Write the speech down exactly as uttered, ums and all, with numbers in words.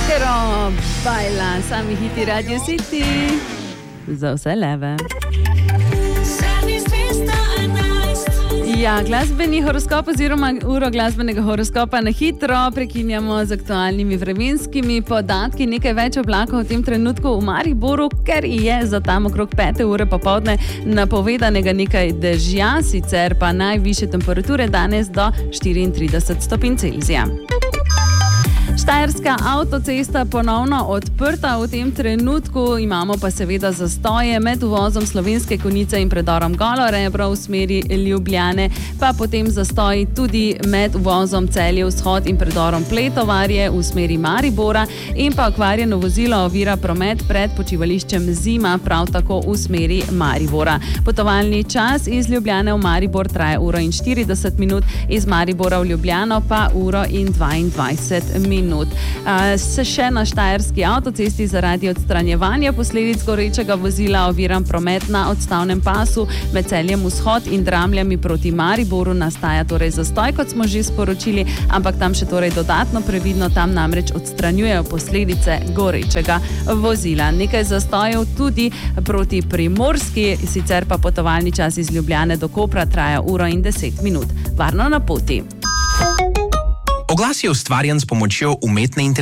Rockero, bajla, sami hiti Radio City, za vse leve. Ja, glasbeni horoskop oziroma uro glasbenega horoskopa na hitro prekinjamo z aktualnimi vremenskimi podatki. Nekaj več oblakov v tem trenutku v Mariboru, ker je za tam okrog pete ure popoldne napovedanega nekaj dežja, sicer pa najvišje temperature danes do štiriintrideset stopinj Celzija. Štajerska avtocesta ponovno odprta v tem trenutku, imamo pa seveda zastoje med uvozom Slovenske Konjice in predorom Golo Rebro v smeri Ljubljane, pa potem zastoji tudi med uvozom Celje vzhod in predorom Pletovarje v smeri Maribora in pa okvarjeno vozilo ovira promet pred počivališčem Zima, prav tako v smeri Maribora. Potovalni čas iz Ljubljane v Maribor traja uro in štirideset minut, iz Maribora v Ljubljano pa uro in dvaindvajset minut. Se še na štajerski avtocesti zaradi odstranjevanja posledic gorečega vozila oviran promet na odstavnem pasu med Celjem vzhod in Dramljami proti Mariboru nastaja torej zastoj, kot smo že sporočili, ampak tam še torej dodatno previdno, tam namreč odstranjujejo posledice gorečega vozila. Nekaj zastojev tudi proti Primorski, sicer pa potovalni čas iz Ljubljane do Kopra traja uro in deset minut. Varno na poti. Oglas je ustvarjen s pomočjo umetne inteligencije.